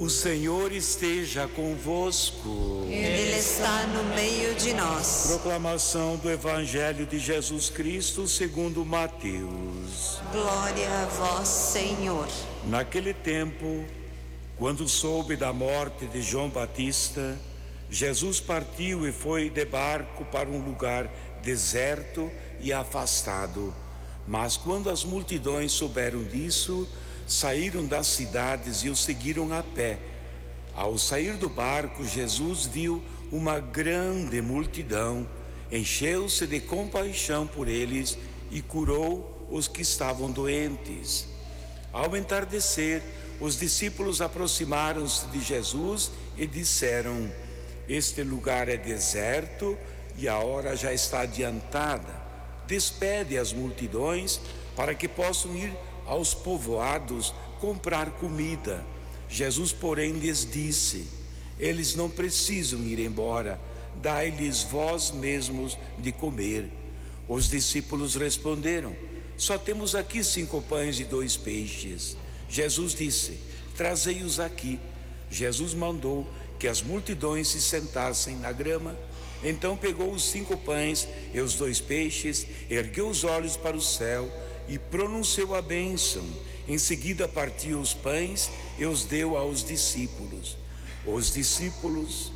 O Senhor esteja convosco. Ele está no meio de nós. Proclamação do Evangelho de Jesus Cristo segundo Mateus. Glória a vós, Senhor. Naquele tempo, quando soube da morte de João Batista, Jesus partiu e foi de barco para um lugar deserto e afastado. Mas quando as multidões souberam disso, saíram das cidades e o seguiram a pé. Ao sair do barco, Jesus viu uma grande multidão, encheu-se de compaixão por eles e curou os que estavam doentes. Ao entardecer, os discípulos aproximaram-se de Jesus e disseram: este lugar é deserto e a hora já está adiantada. Despede as multidões para que possam ir aos povoados comprar comida. Jesus, porém, lhes disse: eles não precisam ir embora, dai-lhes vós mesmos de comer. Os discípulos responderam: só temos aqui 5 pães e 2 peixes. Jesus disse: trazei-os aqui. Jesus mandou que as multidões se sentassem na grama. Então pegou os 5 pães e os 2 peixes, ergueu os olhos para o céu e pronunciou a bênção. Em seguida partiu os pães e os deu aos discípulos. Os discípulos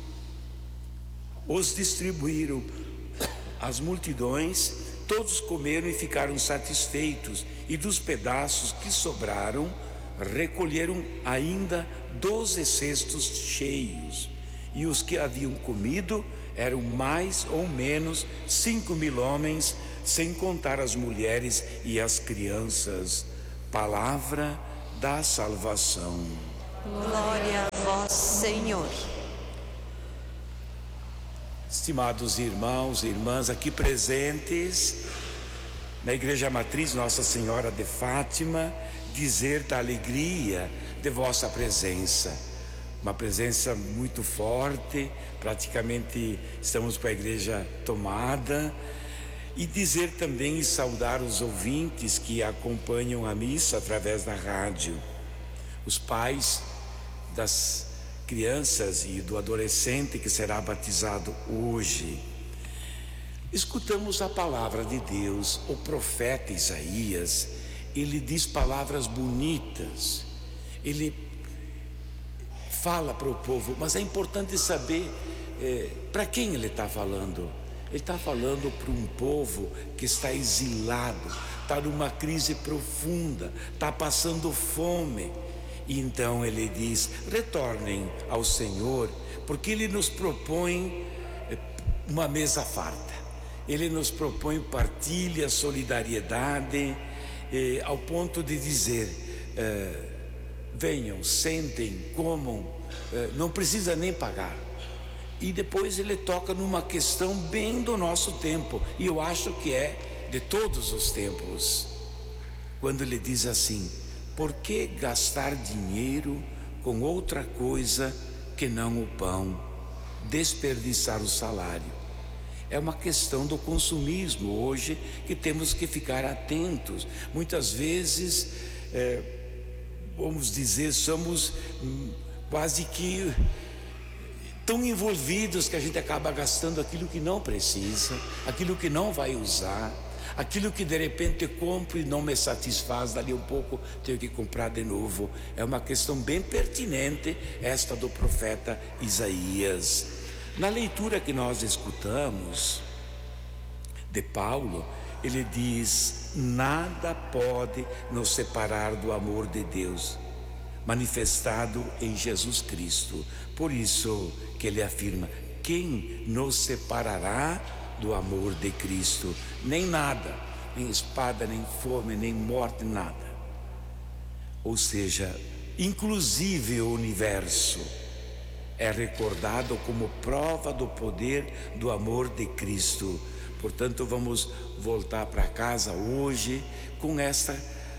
os distribuíram às multidões. Todos comeram e ficaram satisfeitos, e dos pedaços que sobraram recolheram ainda 12 cestos cheios. E os que haviam comido eram mais ou menos 5.000 homens, sem contar as mulheres e as crianças. Palavra da salvação. Glória a vós, Senhor. Estimados irmãos e irmãs aqui presentes na Igreja Matriz Nossa Senhora de Fátima, dizer da alegria de vossa presença. Uma presença muito forte, praticamente estamos com a igreja tomada. E dizer também e saudar os ouvintes que acompanham a missa através da rádio, os pais das crianças e do adolescente que será batizado hoje. Escutamos a palavra de Deus. O profeta Isaías, ele diz palavras bonitas, ele fala para o povo, mas é importante saber para quem ele está falando. Ele está falando para um povo que está exilado, está numa crise profunda, está passando fome. E então ele diz: retornem ao Senhor, porque Ele nos propõe uma mesa farta. Ele nos propõe partilha, solidariedade, ao ponto de dizer: venham, sentem, comam, não precisa nem pagar. E depois ele toca numa questão bem do nosso tempo, e eu acho que é de todos os tempos, quando ele diz assim: por que gastar dinheiro com outra coisa que não o pão, desperdiçar o salário? É uma questão do consumismo hoje que temos que ficar atentos. Muitas vezes, vamos dizer, somos quase que tão envolvidos que a gente acaba gastando aquilo que não precisa, aquilo que não vai usar, aquilo que de repente compro e não me satisfaz, dali um pouco tenho que comprar de novo. É uma questão bem pertinente esta do profeta Isaías. Na leitura que nós escutamos de Paulo, ele diz: nada pode nos separar do amor de Deus manifestado em Jesus Cristo. Por isso que ele afirma: quem nos separará do amor de Cristo? Nem nada, nem espada, nem fome, nem morte, nada. Ou seja, inclusive o universo é recordado como prova do poder do amor de Cristo. Portanto, vamos voltar para casa hoje com esta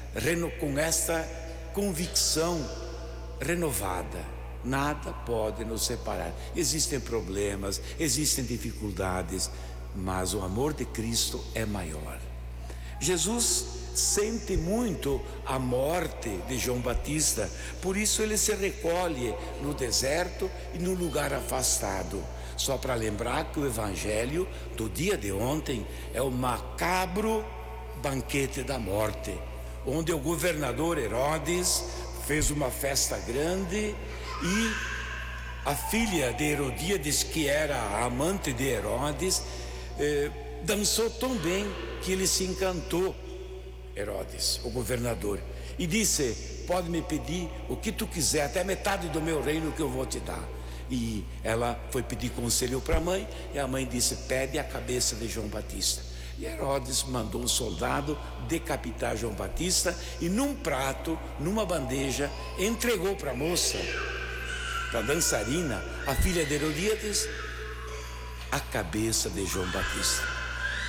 convicção renovada: nada pode nos separar. Existem problemas, existem dificuldades, mas o amor de Cristo é maior. Jesus sente muito a morte de João Batista, por isso ele se recolhe no deserto e no lugar afastado. Só para lembrar que o evangelho do dia de ontem é o macabro banquete da morte, onde o governador Herodes fez uma festa grande e a filha de Herodíades, que era a amante de Herodes, dançou tão bem que ele se encantou, Herodes, o governador, e disse: pode me pedir o que tu quiser, até metade do meu reino que eu vou te dar. E ela foi pedir conselho para a mãe, e a mãe disse: pede a cabeça de João Batista. E Herodes mandou um soldado decapitar João Batista, e num prato, numa bandeja, entregou para a moça, para a dançarina, a filha de Herodíades, a cabeça de João Batista.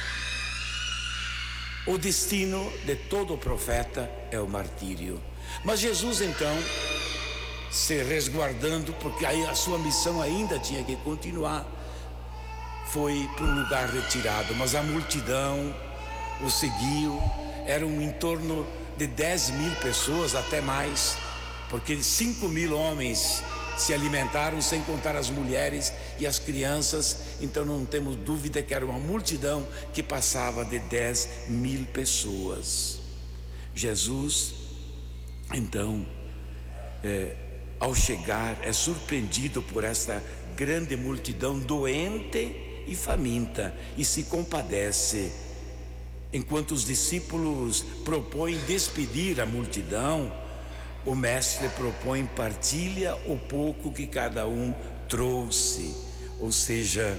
O destino de todo profeta é o martírio. Mas Jesus, então, se resguardando, porque aí a sua missão ainda tinha que continuar, foi para um lugar retirado, mas a multidão o seguiu. Eram em torno de 10.000 pessoas, até mais, porque 5.000 homens se alimentaram, sem contar as mulheres e as crianças. Então não temos dúvida que era uma multidão que passava de 10.000 pessoas. Jesus, então, ao chegar, é surpreendido por esta grande multidão doente e faminta, e se compadece. Enquanto os discípulos propõem despedir a multidão, o mestre propõe: partilha o pouco que cada um trouxe. Ou seja,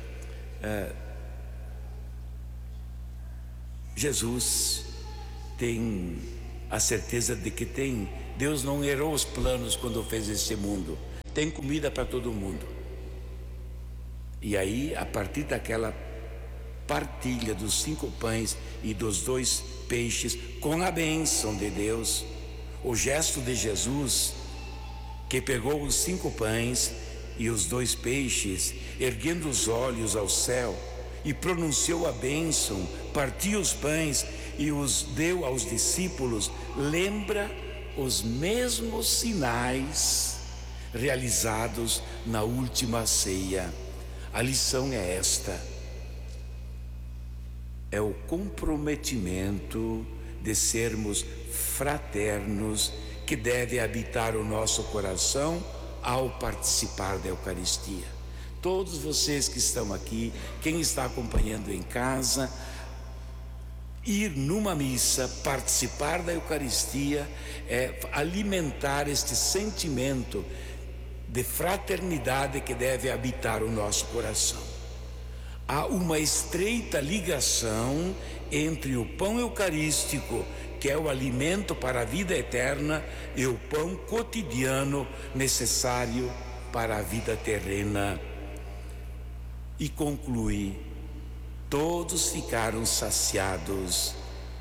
Jesus tem a certeza de que Deus não errou os planos quando fez este mundo. Tem comida para todo mundo. E aí, a partir daquela partilha dos 5 pães e dos 2 peixes, com a bênção de Deus, o gesto de Jesus, que pegou os 5 pães e os 2 peixes, erguendo os olhos ao céu, e pronunciou a bênção, partiu os pães e os deu aos discípulos, lembra os mesmos sinais realizados na última ceia. A lição é esta: é o comprometimento de sermos fraternos que deve habitar o nosso coração ao participar da Eucaristia. Todos vocês que estão aqui, quem está acompanhando em casa, ir numa missa, participar da Eucaristia, é alimentar este sentimento de fraternidade que deve habitar o nosso coração. Há uma estreita ligação entre o pão eucarístico, que é o alimento para a vida eterna, e o pão cotidiano necessário para a vida terrena. E conclui: todos ficaram saciados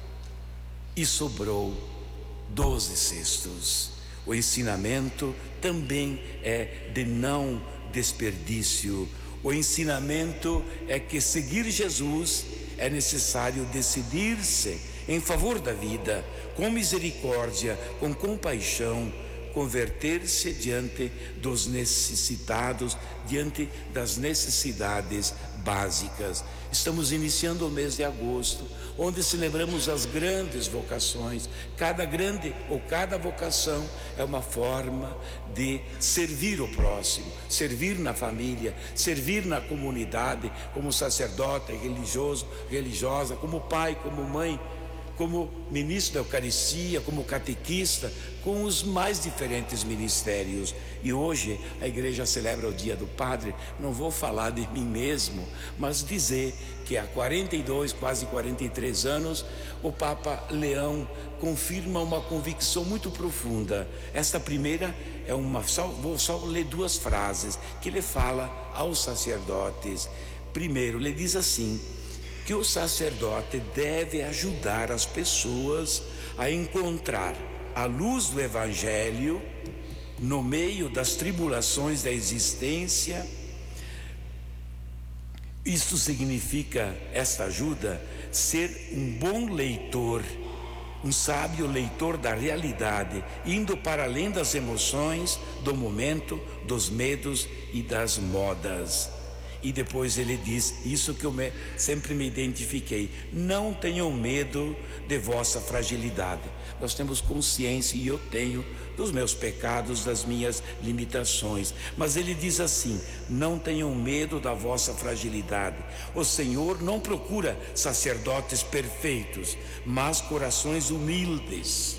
e sobrou 12 cestos. O ensinamento também é de não desperdício. O ensinamento é que seguir Jesus é necessário decidir-se em favor da vida, com misericórdia, com compaixão, converter-se diante dos necessitados, diante das necessidades básicas. Estamos iniciando o mês de agosto, onde celebramos as grandes vocações. Cada grande ou cada vocação é uma forma de servir o próximo, servir na família, servir na comunidade, como sacerdote, religioso, religiosa, como pai, como mãe, como ministro da Eucaristia, como catequista, com os mais diferentes ministérios. E hoje a igreja celebra o Dia do Padre. Não vou falar de mim mesmo, mas dizer que há 42, quase 43 anos, o Papa Leão confirma uma convicção muito profunda. Esta primeira é vou só ler 2 frases que ele fala aos sacerdotes. Primeiro, ele diz assim: que o sacerdote deve ajudar as pessoas a encontrar a luz do Evangelho no meio das tribulações da existência. Isto significa, esta ajuda, ser um bom leitor um sábio leitor da realidade, indo para além das emoções, do momento, dos medos e das modas. E depois ele diz, isso que eu sempre me identifiquei: não tenham medo de vossa fragilidade. Nós temos consciência, e eu tenho, dos meus pecados, das minhas limitações. Mas ele diz assim: não tenham medo da vossa fragilidade. O Senhor não procura sacerdotes perfeitos, mas corações humildes,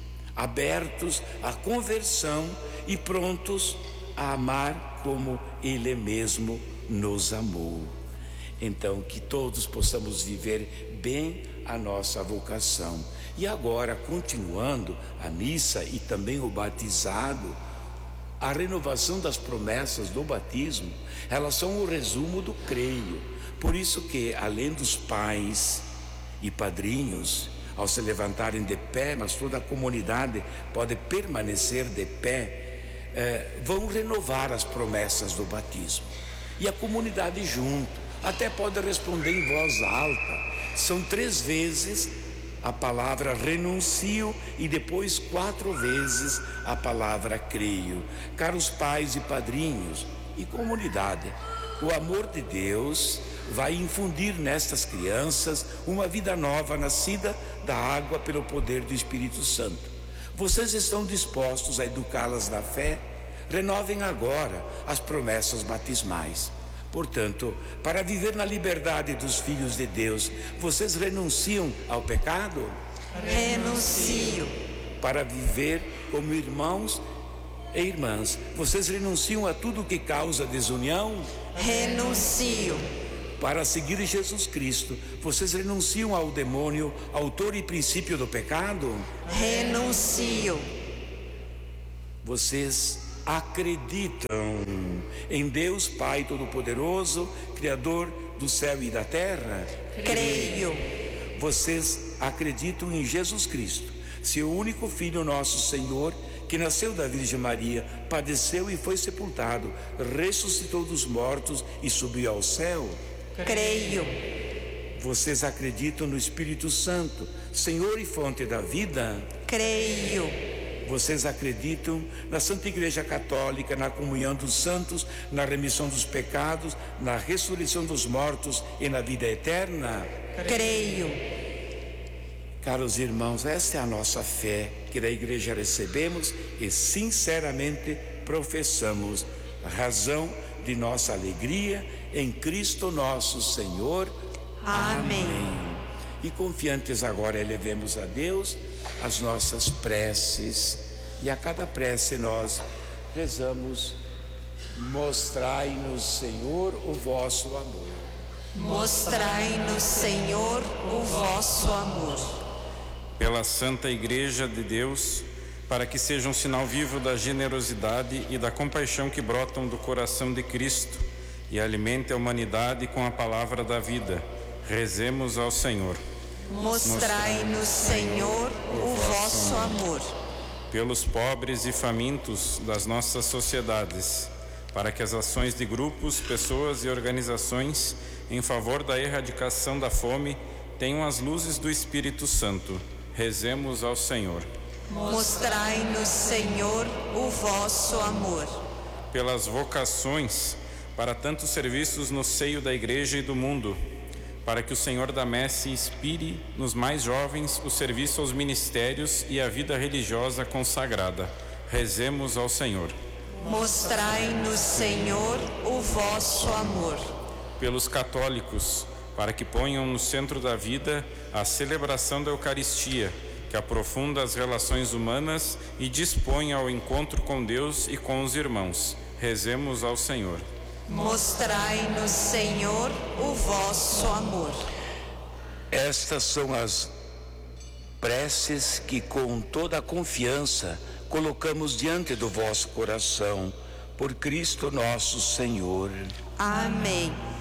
abertos à conversão e prontos a amar como Ele mesmo nos amou. Então, que todos possamos viver bem a nossa vocação. E agora, continuando a missa e também o batizado, a renovação das promessas do batismo, elas são o resumo do creio. Por isso que, além dos pais e padrinhos, ao se levantarem de pé, mas toda a comunidade pode permanecer de pé, vão renovar as promessas do batismo. E a comunidade junto, até pode responder em voz alta. São 3 vezes a palavra renuncio e depois 4 vezes a palavra creio. Caros pais e padrinhos e comunidade, o amor de Deus vai infundir nestas crianças uma vida nova, nascida da água pelo poder do Espírito Santo. Vocês estão dispostos a educá-las na fé? Renovem agora as promessas batismais. Portanto, para viver na liberdade dos filhos de Deus, vocês renunciam ao pecado? Renuncio. Para viver como irmãos e irmãs, vocês renunciam a tudo que causa desunião? Renuncio. Para seguir Jesus Cristo, vocês renunciam ao demônio, autor e princípio do pecado? Renuncio. Vocês acreditam em Deus Pai Todo-Poderoso, Criador do céu e da terra? Creio. Vocês acreditam em Jesus Cristo, seu único Filho, nosso Senhor, que nasceu da Virgem Maria, padeceu e foi sepultado, ressuscitou dos mortos e subiu ao céu? Creio. Vocês acreditam no Espírito Santo, Senhor e fonte da vida? Creio. Vocês acreditam na Santa Igreja Católica, na comunhão dos santos, na remissão dos pecados, na ressurreição dos mortos e na vida eterna? Creio. Caros irmãos, esta é a nossa fé que da Igreja recebemos e sinceramente professamos, razão de nossa alegria em Cristo nosso Senhor. Amém. E confiantes agora elevemos a Deus as nossas preces, e a cada prece nós rezamos: mostrai-nos, Senhor, o vosso amor. Mostrai-nos, Senhor, o vosso amor. Pela Santa Igreja de Deus, para que seja um sinal vivo da generosidade e da compaixão que brotam do coração de Cristo e alimente a humanidade com a palavra da vida, rezemos ao Senhor. Mostrai-nos, Senhor, o vosso amor. Pelos pobres e famintos das nossas sociedades, para que as ações de grupos, pessoas e organizações em favor da erradicação da fome tenham as luzes do Espírito Santo, rezemos ao Senhor. Mostrai-nos, Senhor, o vosso amor. Pelas vocações, para tantos serviços no seio da Igreja e do mundo, para que o Senhor da Messe inspire nos mais jovens o serviço aos ministérios e a vida religiosa consagrada. Rezemos ao Senhor. Mostrai-nos, Senhor, o vosso amor. Pelos católicos, para que ponham no centro da vida a celebração da Eucaristia, que aprofunda as relações humanas e dispõe ao encontro com Deus e com os irmãos. Rezemos ao Senhor. Mostrai-nos, Senhor, o vosso amor. Estas são as preces que com toda a confiança colocamos diante do vosso coração, por Cristo nosso Senhor. Amém.